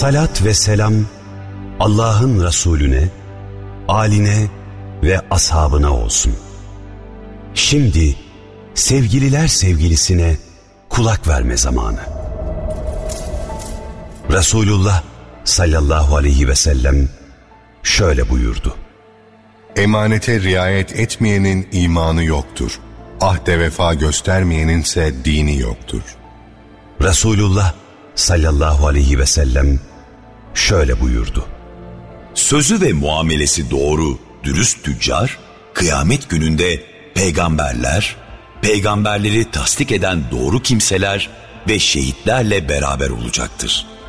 Salat ve selam Allah'ın Resulüne, âline ve ashabına olsun. Şimdi sevgililer sevgilisine kulak verme zamanı. Resulullah sallallahu aleyhi ve sellem şöyle buyurdu: Emanete riayet etmeyenin imanı yoktur. Ahde vefa göstermeyeninse dini yoktur. Resulullah sallallahu aleyhi ve sellem şöyle buyurdu: Sözü ve muamelesi doğru, dürüst tüccar, kıyamet gününde peygamberler, peygamberleri tasdik eden doğru kimseler ve şehitlerle beraber olacaktır.